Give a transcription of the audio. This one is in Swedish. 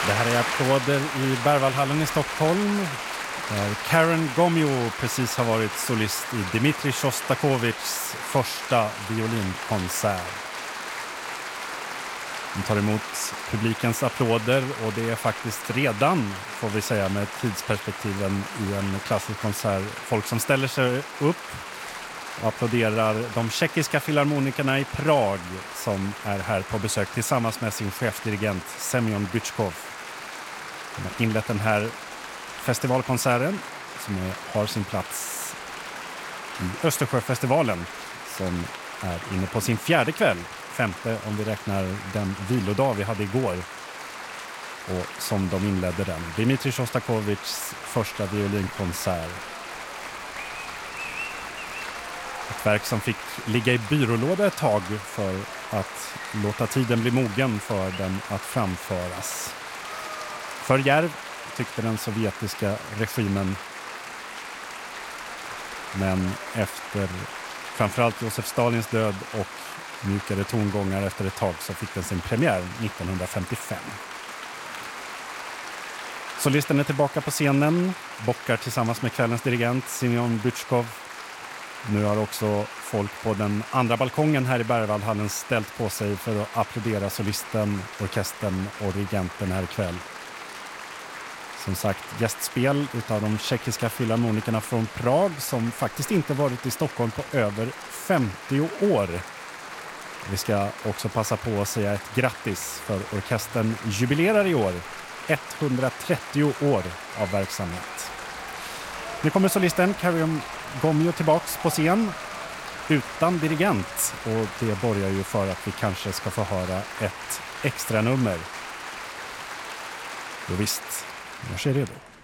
Det här är applåder i Berwaldhallen i Stockholm. Där Karen Gomyo precis har varit solist i Dmitrij Sjostakovitjs första violinkonsert. De tar emot publikens applåder och det är faktiskt redan, får vi säga med tidsperspektiven i en klassisk konsert, folk som ställer sig upp och applåderar de tjeckiska filharmonikerna i Prag som är här på besök tillsammans med sin chefdirigent Semyon Bychkov. De har inlett den här festivalkonserten som har sin plats i Östersjöfestivalen som är inne på sin fjärde kväll, femte om vi räknar den vilodag vi hade igår, och som de inledde den. Dmitrij Sjostakovitjs första violinkonsert. Ett verk som fick ligga i byrålåda ett tag för att låta tiden bli mogen för den att framföras. För djärv tyckte den sovjetiska regimen, men efter framförallt Josef Stalins död och mjukare tongångar efter ett tag så fick den sin premiär 1955. Solisten är tillbaka på scenen, bockar tillsammans med kvällens dirigent Semyon Bychkov. Nu har också folk på den andra balkongen här i Berwaldhallen ställt på sig för att applådera solisten, orkestern och dirigenten här ikväll. Som sagt, gästspel utav de tjeckiska filharmonikerna från Prag som faktiskt inte varit i Stockholm på över 50 år. Vi ska också passa på att säga ett grattis för orkestern jubilerar i år 130 år av verksamhet. Nu kommer solisten Karen Gomyo tillbaks på scen utan dirigent, och det borgar ju för att vi kanske ska få höra ett extra nummer. Jo visst, jag är redo.